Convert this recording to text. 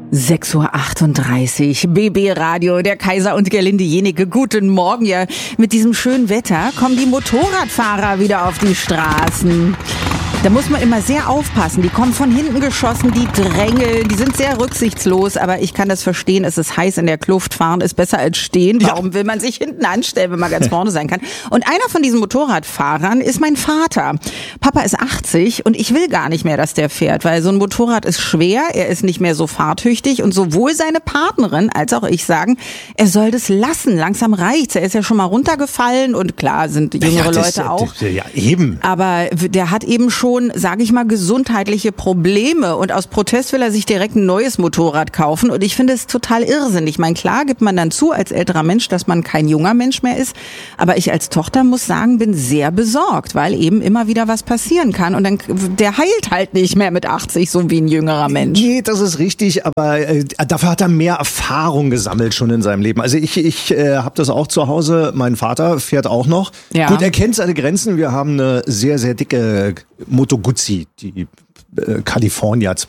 6:38 Uhr, BB Radio, der Kaiser und Gerlinde Jenecke. Guten Morgen, ja. Mit diesem schönen Wetter kommen die Motorradfahrer wieder auf die Straßen. Da muss man immer sehr aufpassen. Die kommen von hinten geschossen, die drängeln, die sind sehr rücksichtslos. Aber ich kann das verstehen, es ist heiß in der Kluft, fahren ist besser als stehen. Warum will man sich hinten anstellen, wenn man ganz vorne sein kann? Und einer von diesen Motorradfahrern ist mein Vater. Papa ist 80 und ich will gar nicht mehr, dass der fährt, weil so ein Motorrad ist schwer, er ist nicht mehr so fahrtüchtig und sowohl seine Partnerin als auch ich sagen, er soll das lassen. Langsam reicht's. Er ist ja schon mal runtergefallen und klar sind jüngere Leute auch. Ja, eben. Aber der hat eben schon, sage ich mal, gesundheitliche Probleme und aus Protest will er sich direkt ein neues Motorrad kaufen und ich finde es total irrsinnig. Ich meine, klar gibt man dann zu als älterer Mensch, dass man kein junger Mensch mehr ist, aber ich als Tochter muss sagen, bin sehr besorgt, weil eben immer wieder was passieren kann und dann der heilt halt nicht mehr mit 80, so wie ein jüngerer Mensch. Nee, das ist richtig, aber dafür hat er mehr Erfahrung gesammelt schon in seinem Leben. Also ich habe das auch zu Hause, mein Vater fährt auch noch. Ja. Gut, er kennt seine Grenzen, wir haben eine sehr, sehr dicke Moto Guzzi, die California